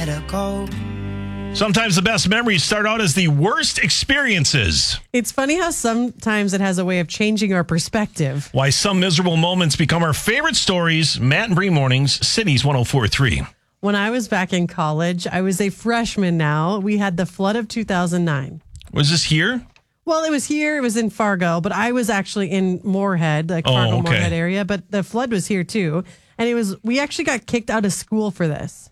Sometimes the best memories start out as the worst experiences. It's funny how sometimes it has a way of changing our perspective. Why some miserable moments become our favorite stories. Matt and Bree Mornings, Cities 104.3. When I was back in college, I was a freshman now. We had the flood of 2009. Was this here? Well, it was here. It was in Fargo, but I was actually in Moorhead, like Fargo, Moorhead area. But the flood was here too. And we actually got kicked out of school for this.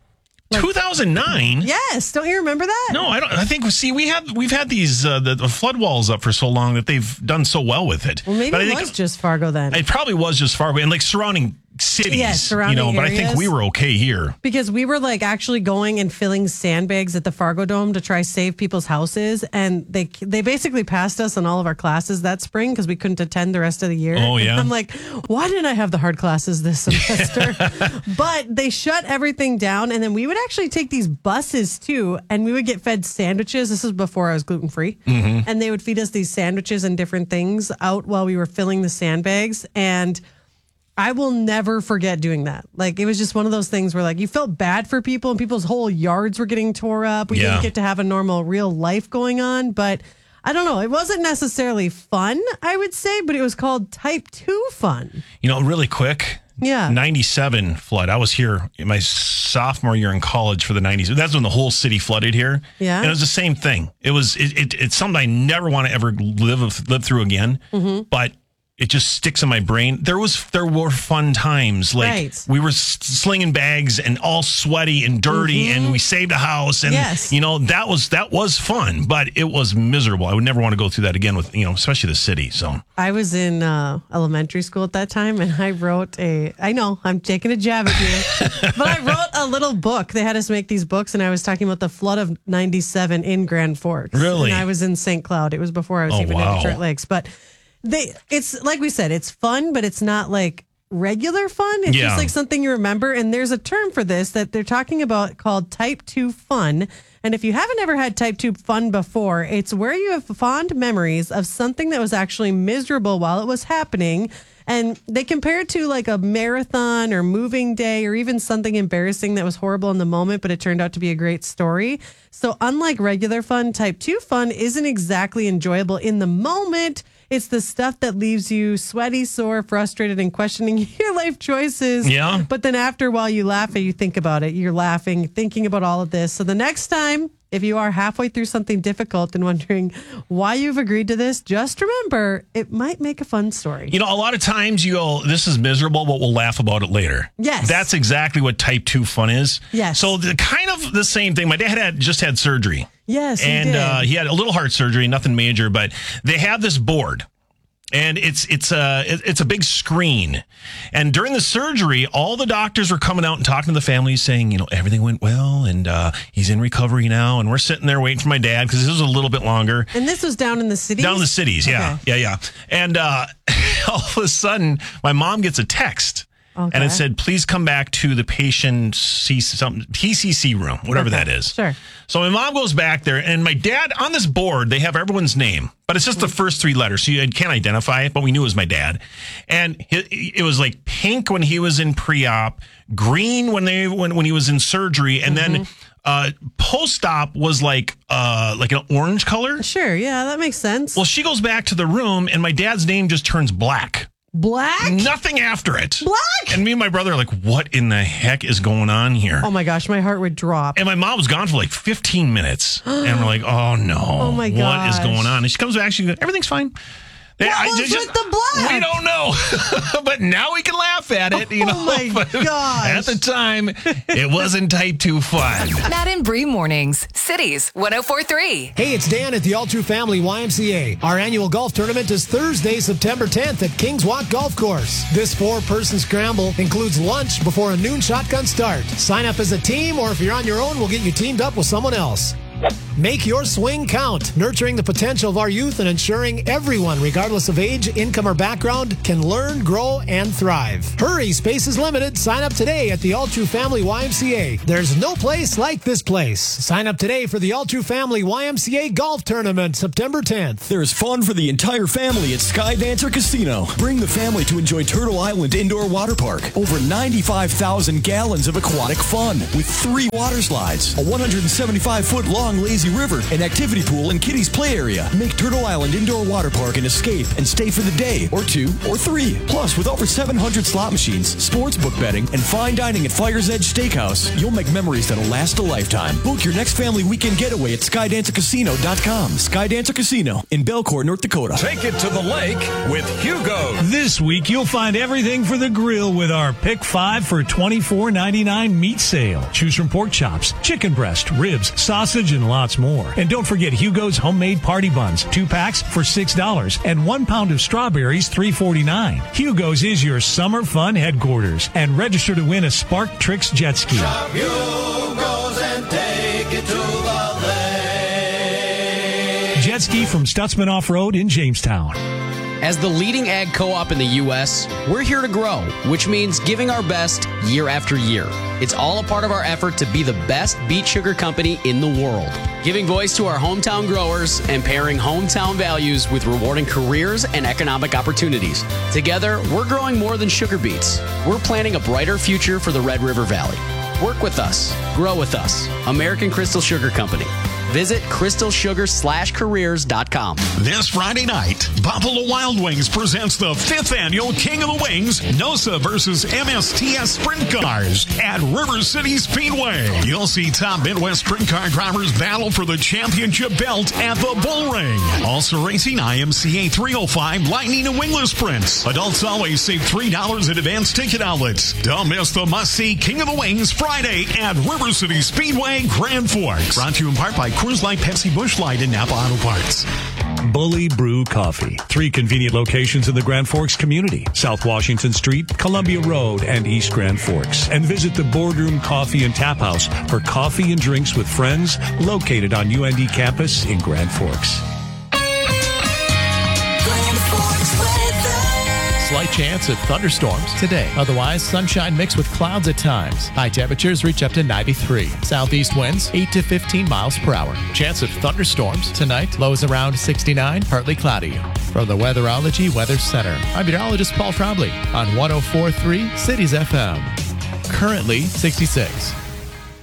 2009? Yes. Don't you remember that? No, I don't. I think, we've had these, the flood walls up for so long that they've done so well with it. Well, maybe it was just Fargo then. It probably was just Fargo and like surrounding cities. Yes, surrounding but areas. I think we were okay here. Because we were like actually going and filling sandbags at the Fargo Dome to try save people's houses. And they basically passed us on all of our classes that spring because we couldn't attend the rest of the year. Oh, yeah. And I'm like, why didn't I have the hard classes this semester? But they shut everything down. And then we would actually take these buses too. And we would get fed sandwiches. This is before I was gluten free. Mm-hmm. And they would feed us these sandwiches and different things out while we were filling the sandbags. And I will never forget doing that. Like, it was just one of those things where, like, you felt bad for people and people's whole yards were getting tore up. We didn't get to have a normal, real life going on. But I don't know. It wasn't necessarily fun, I would say, but it was called type 2 fun. Really quick. Yeah. 97 flood. I was here in my sophomore year in college for the 90s. That's when the whole city flooded here. Yeah. And it was the same thing. It's something I never want to ever live through again. Mm-hmm. But it just sticks in my brain. There were fun times. Like we were slinging bags and all sweaty and dirty, and we saved a house. And that was fun, but it was miserable. I would never want to go through that again with especially the city. So I was in elementary school at that time, and I wrote I know I'm taking a jab at you, but I wrote a little book. They had us make these books, and I was talking about the flood of 97 in Grand Forks. Really? And I was in St. Cloud. It was before I was even in Detroit Lakes, but. It's like we said, it's fun, but it's not like regular fun. It's just like something you remember. And there's a term for this that they're talking about called type 2 fun. And if you haven't ever had type 2 fun before, it's where you have fond memories of something that was actually miserable while it was happening. And they compare it to like a marathon or moving day or even something embarrassing that was horrible in the moment, but it turned out to be a great story. So unlike regular fun, type 2 fun isn't exactly enjoyable in the moment. It's the stuff that leaves you sweaty, sore, frustrated, and questioning your life choices. Yeah. But then after a while, you laugh and you think about it. You're laughing, thinking about all of this. So the next time, if you are halfway through something difficult and wondering why you've agreed to this, just remember, it might make a fun story. A lot of times you go, this is miserable, but we'll laugh about it later. Yes. That's exactly what type 2 fun is. Yes. So kind of the same thing. My dad just had surgery. Yes, and he had a little heart surgery, nothing major, but they have this board. And it's a big screen. And during the surgery, all the doctors were coming out and talking to the families saying, everything went well and he's in recovery now. And we're sitting there waiting for my dad because this was a little bit longer. And this was down in the cities? Down in the cities, yeah. Okay. Yeah. And all of a sudden, my mom gets a text. Okay. And it said, please come back to the patient PCC room, whatever that is. Sure. So my mom goes back there, and my dad, on this board, they have everyone's name, but it's just the first 3 letters. So you can't identify it, but we knew it was my dad. And it was like pink when he was in pre-op, green when he was in surgery, and then post-op was like an orange color. Sure, yeah, that makes sense. Well, she goes back to the room, and my dad's name just turns black. Black? Nothing after it. Black? And me and my brother are like, what in the heck is going on here? Oh my gosh, my heart would drop. And my mom was gone for like 15 minutes. And we're like, oh no. Oh my gosh. What is going on? And she comes back, she goes, everything's fine. What was with the black? We don't know. But now we can laugh at it. Oh my gosh. At the time, it wasn't type 2 fun. Matt and Bree Mornings, Cities 104.3. Hey, it's Dan at the All True Family YMCA. Our annual golf tournament is Thursday, September 10th at Kings Walk Golf Course. This 4-person scramble includes lunch before a noon shotgun start. Sign up as a team, or if you're on your own, we'll get you teamed up with someone else. Make your swing count, nurturing the potential of our youth and ensuring everyone, regardless of age, income, or background, can learn, grow, and thrive. Hurry, space is limited. Sign up today at the All True Family YMCA. There's no place like this place. Sign up today for the All True Family YMCA Golf Tournament, September 10th. There's fun for the entire family at Skydancer Casino. Bring the family to enjoy Turtle Island Indoor Water Park. Over 95,000 gallons of aquatic fun with 3 water slides, a 175-foot long lazy river, an activity pool, and kiddies play area. Make Turtle Island Indoor Water Park an escape and stay for the day, or 2, or 3. Plus, with over 700 slot machines, sportsbook betting, and fine dining at Fire's Edge Steakhouse, you'll make memories that'll last a lifetime. Book your next family weekend getaway at SkydancerCasino.com. Skydancer Casino in Belcourt, North Dakota. Take it to the lake with Hugo. This week, you'll find everything for the grill with our Pick 5 for $24.99 meat sale. Choose from pork chops, chicken breast, ribs, sausage, and lots more. And don't forget Hugo's homemade party buns, 2 packs for $6, and 1 pound of strawberries, $3.49. Hugo's is your summer fun headquarters. And register to win a Spark Tricks jet ski. Shop Hugo's and take it to the lake. Jet ski from Stutzman Off-Road in Jamestown. As the leading ag co-op in the U.S., we're here to grow, which means giving our best year after year. It's all a part of our effort to be the best beet sugar company in the world, giving voice to our hometown growers and pairing hometown values with rewarding careers and economic opportunities. Together, we're growing more than sugar beets. We're planting a brighter future for the Red River Valley. Work with us. Grow with us. American Crystal Sugar Company. Visit crystalsugar/careers.com. This Friday night, Buffalo Wild Wings presents the 5th annual King of the Wings, NOSA versus MSTS Sprint Cars at River City Speedway. You'll see top Midwest sprint car drivers battle for the championship belt at the Bull Ring. Also racing IMCA 305 Lightning and Wingless Sprints. Adults always save $3 at advanced ticket outlets. Don't miss the must-see King of the Wings Friday at River City Speedway, Grand Forks. Brought to you in part by Coors Light, Pepsi, Busch Light, and Napa Auto Parts. Bully Brew Coffee. 3 convenient locations in the Grand Forks community. South Washington Street, Columbia Road, and East Grand Forks. And visit the Boardroom Coffee and Tap House for coffee and drinks with friends located on UND campus in Grand Forks. Slight chance of thunderstorms today. Otherwise, sunshine mixed with clouds at times. High temperatures reach up to 93. Southeast winds 8 to 15 miles per hour. Chance of thunderstorms tonight. Lows around 69, partly cloudy. From the Weatherology Weather Center, I'm meteorologist Paul Trombley on 104.3 Cities FM. Currently 66.